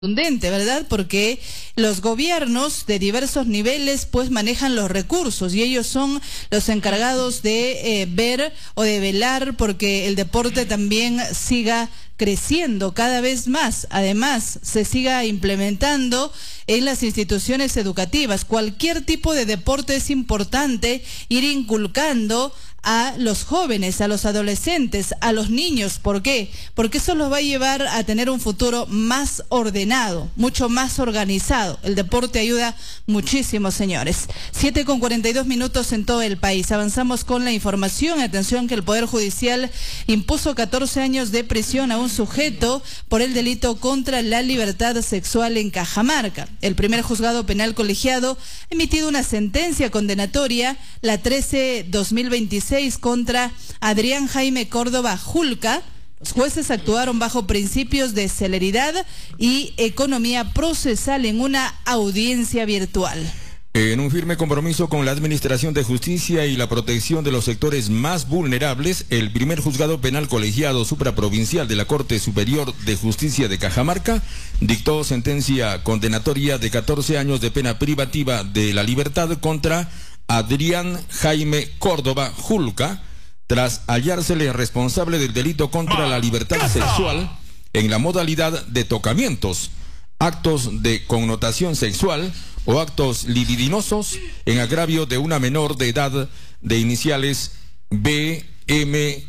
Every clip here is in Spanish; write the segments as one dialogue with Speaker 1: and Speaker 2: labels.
Speaker 1: contundente, ¿verdad? Porque los gobiernos de diversos niveles pues manejan los recursos y ellos son los encargados de ver o de velar porque el deporte también siga creciendo cada vez más, además se siga implementando en las instituciones educativas. Cualquier tipo de deporte es importante ir inculcando a los jóvenes, a los adolescentes, a los niños. ¿Por qué? Porque eso los va a llevar a tener un futuro más ordenado, mucho más organizado. El deporte ayuda muchísimo, señores. 7:42 en todo el país. Avanzamos con la información. Atención que el Poder Judicial impuso 14 años de prisión a un sujeto por el delito contra la libertad sexual en Cajamarca. El primer juzgado penal colegiado ha emitido una sentencia condenatoria, la 13/2026, contra Adrián Jaime Córdoba Julca. Los jueces actuaron bajo principios de celeridad y economía procesal en una audiencia virtual.
Speaker 2: En un firme compromiso con la Administración de Justicia y la protección de los sectores más vulnerables, el primer juzgado penal colegiado supraprovincial de la Corte Superior de Justicia de Cajamarca dictó sentencia condenatoria de 14 años de pena privativa de la libertad contra Adrián Jaime Córdoba Julca, tras hallársele responsable del delito contra la libertad sexual en la modalidad de tocamientos, actos de connotación sexual o actos libidinosos en agravio de una menor de edad de iniciales B, M,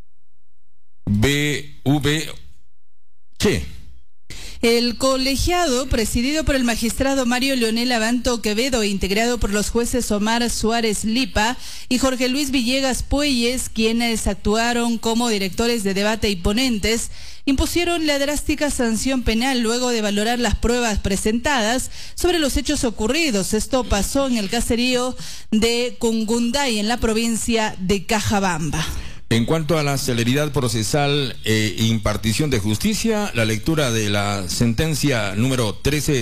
Speaker 2: B, V, Ch.
Speaker 1: El colegiado, presidido por el magistrado Mario Leonel Abanto Quevedo e integrado por los jueces Omar Suárez Lipa y Jorge Luis Villegas Puelles, quienes actuaron como directores de debate y ponentes, impusieron la drástica sanción penal luego de valorar las pruebas presentadas sobre los hechos ocurridos. Esto pasó en el caserío de Cungunday, en la provincia de Cajabamba.
Speaker 2: En cuanto a la celeridad procesal e impartición de justicia, la lectura de la sentencia número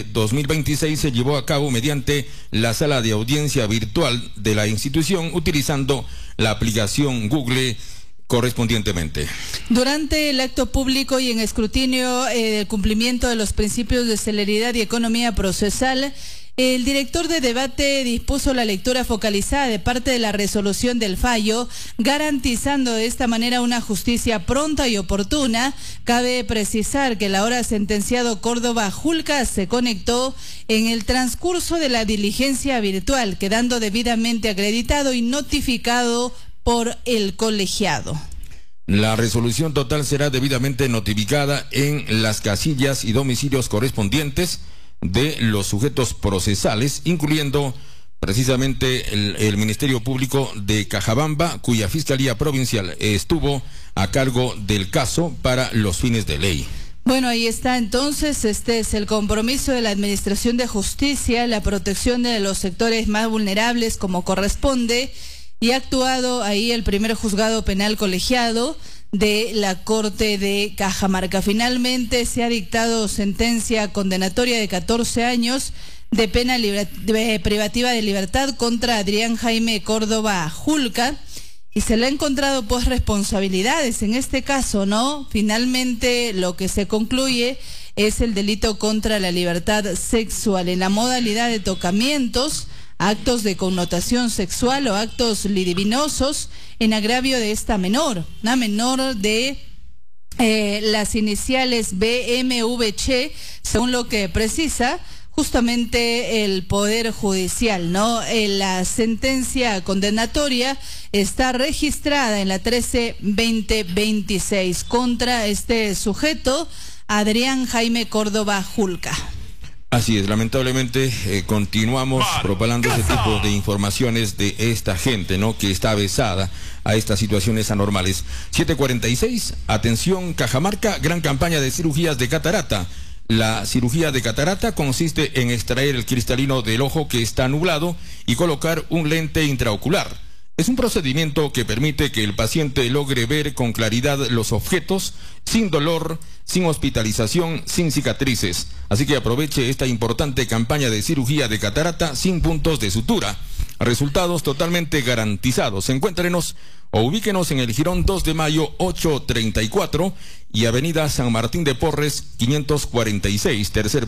Speaker 2: 13/2026 se llevó a cabo mediante la sala de audiencia virtual de la institución, utilizando la aplicación Google correspondientemente. Durante el acto público y en escrutinio del cumplimiento de los principios de celeridad y economía procesal, el director de debate dispuso la lectura focalizada de parte de la resolución del fallo, garantizando de esta manera una justicia pronta y oportuna. Cabe precisar que el ahora sentenciado Córdoba Julca se conectó en el transcurso de la diligencia virtual, quedando debidamente acreditado y notificado por el colegiado. La resolución total será debidamente notificada en las casillas y domicilios correspondientes de los sujetos procesales, incluyendo precisamente el Ministerio Público de Cajabamba, cuya Fiscalía Provincial estuvo a cargo del caso para los fines de ley. Bueno, ahí está entonces, este es el compromiso de la Administración de Justicia, la protección de los sectores más vulnerables como corresponde, y ha actuado ahí el primer juzgado penal colegiado de la Corte de Cajamarca. Finalmente se ha dictado sentencia condenatoria de 14 años de pena privativa de libertad contra Adrián Jaime Córdoba Julca y se le ha encontrado pues responsabilidades en este caso, ¿no? Finalmente lo que se concluye es el delito contra la libertad sexual en la modalidad de tocamientos, actos de connotación sexual o actos libidinosos en agravio de esta menor, una menor de las iniciales BMVC, según lo que precisa justamente el Poder Judicial, ¿no? La sentencia condenatoria está registrada en la 13/2026 contra este sujeto, Adrián Jaime Córdoba Julca. Así es, lamentablemente continuamos propalando ese tipo de informaciones de esta gente, ¿no?, que está avesada a estas situaciones anormales. 7:46, atención Cajamarca, gran campaña de cirugías de catarata. La cirugía de catarata consiste en extraer el cristalino del ojo que está nublado y colocar un lente intraocular. Es un procedimiento que permite que el paciente logre ver con claridad los objetos, sin dolor, sin hospitalización, sin cicatrices. Así que aproveche esta importante campaña de cirugía de catarata sin puntos de sutura. resultados totalmente garantizados. Encuéntrenos o ubíquenos en el Jirón 2 de Mayo 834 y Avenida San Martín de Porres 546, tercer